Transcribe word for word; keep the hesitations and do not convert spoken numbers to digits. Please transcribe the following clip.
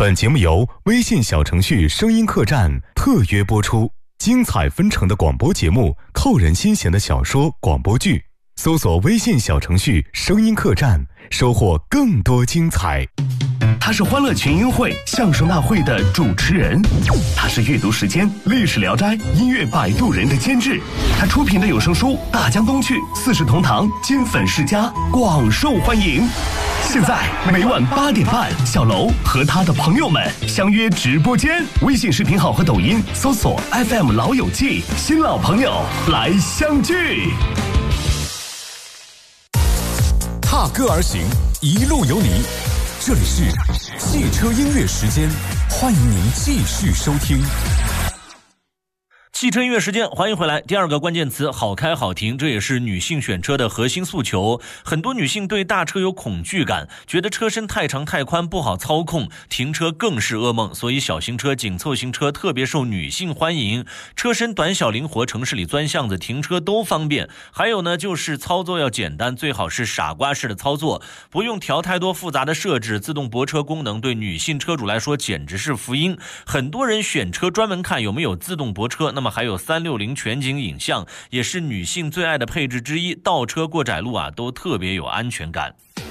本节目由微信小程序声音客栈特约播出，精彩纷呈的广播节目，扣人心弦的小说广播剧，搜索微信小程序声音客栈，收获更多精彩。 他是欢乐群英会相声大会的主持人，他是阅读时间历史聊斋音乐摆渡人的监制，他出品的有声书《大江东去》四世同堂金粉世家广受欢迎。现在每晚八点半，小楼和他的朋友们相约直播间，微信视频号和抖音搜索 F M 老友记，新老朋友来相聚。 踏歌而行，一路有你。这里是汽车音乐时间，欢迎您继续收听。 汽车音乐时间，欢迎回来。第二个关键词，好开好停，这也是女性选车的核心诉求。很多女性对大车有恐惧感，觉得车身太长太宽不好操控，停车更是噩梦。所以小型车、紧凑型车特别受女性欢迎，车身短小灵活，城市里钻巷子停车都方便。还有呢，就是操作要简单，最好是傻瓜式的操作，不用调太多复杂的设置。自动泊车功能对女性车主来说简直是福音。很多人选车专门看有没有自动泊车，那么还有三六零全景影像，也是女性最爱的配置之一。倒车过窄路啊，都特别有安全感。